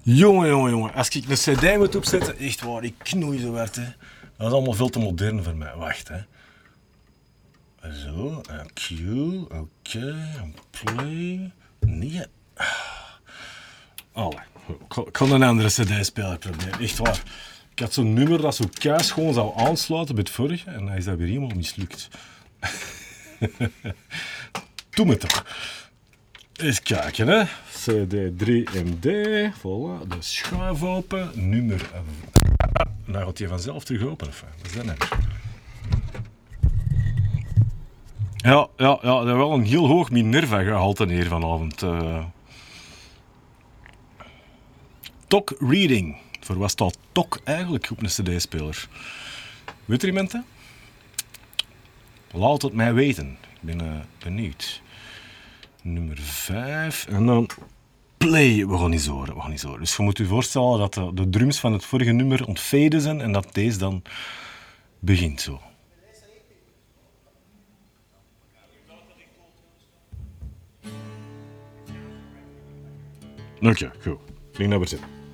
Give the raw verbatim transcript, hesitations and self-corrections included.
Jongen, jongen, jongen. Als ik een cd moet opzetten, echt waar, ik knoei zo hard, hè. Dat is allemaal veel te modern voor mij. Wacht, hè. Zo, Q, oké, okay, play. Nee. Oh, ik kan een andere cd-speler proberen, echt waar. Ik had zo'n nummer dat zo keis gewoon zou aansluiten bij het vorige en dan is dat weer helemaal mislukt. Doe me toch. Eens kijken, hè. C D drie M D, voilà, de schuif open, nummer... Nou gaat hij vanzelf terug open, of wat is dat nou? Ja, ja, ja, dat is wel een heel hoog Minerva-gehalte hier vanavond. Uh... Tok Reading. Voor wat staat Tok eigenlijk op een cd-speler? Weet er iemand dat? Laat het mij weten. Ik ben uh, benieuwd. Nummer vijf. En dan play. We gaan niet horen, we gaan niet horen. Dus je moet je voorstellen dat de, de drums van het vorige nummer ontfaden zijn en dat deze dan begint zo. Oké, okay, goed. Ik denk dat we zitten.